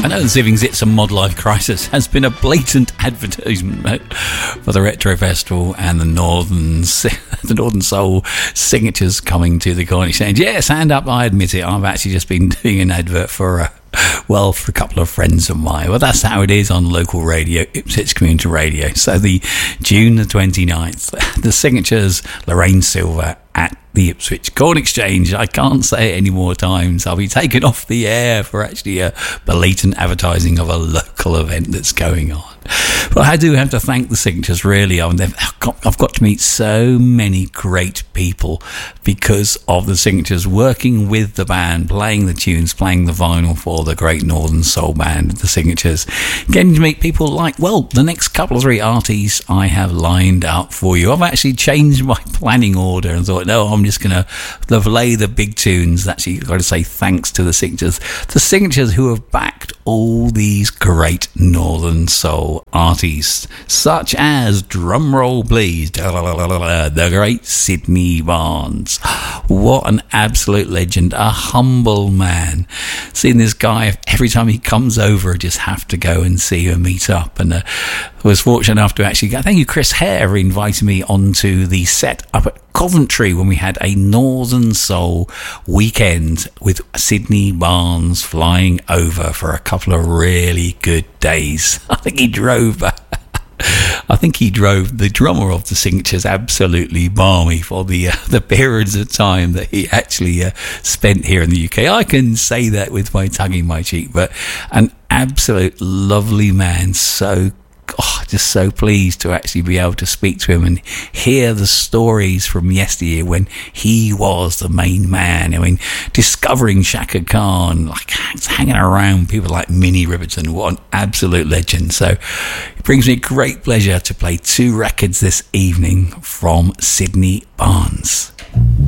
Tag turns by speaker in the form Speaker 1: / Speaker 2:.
Speaker 1: know the Sivings It's a Mod Life Crisis has been a blatant advertisement for the Retro Festival and the Northern Soul signatures coming to the Corn Exchange. Yes, hand up, I admit it. I've actually just been doing an advert for a couple of friends of mine. Well, that's how it is on local radio, Ipswich Community Radio. So the June the 29th, the signatures, Lorraine Silver at the Ipswich Corn Exchange. I can't say it any more times. I'll be taken off the air for actually a blatant advertising of a local event that's going on. But I do have to thank the signatures, really. I've got to meet so many great people because of the signatures, working with the band, playing the tunes, playing the vinyl for the Great Northern Soul Band, the signatures. Getting to meet people like, well, the next couple of 3 artists I have lined up for you. I've actually changed my planning order and thought, no, I'm just going to play the big tunes. Actually, I've got to say thanks to the signatures who have backed all these great Northern Soul artists, such as, drumroll please, the great Sydney Barnes. What an absolute legend, a humble man. Seeing this guy, every time he comes over, I just have to go and see him, meet up. And I was fortunate enough to actually go. Thank you, Chris Hare, inviting me onto the set up at Coventry when we had a Northern Soul weekend with Sydney Barnes flying over for a couple of really good days. I think he drove the drummer of the signatures absolutely balmy for the periods of time that he actually spent here in the UK. I can say that with my tongue in my cheek, but an absolute lovely man. Just so pleased to actually be able to speak to him and hear the stories from yesteryear when he was the main man. I mean, discovering Shaka Khan, like hanging around people like Minnie Riperton. What an absolute legend. So it brings me great pleasure to play 2 records this evening from Sydney Barnes.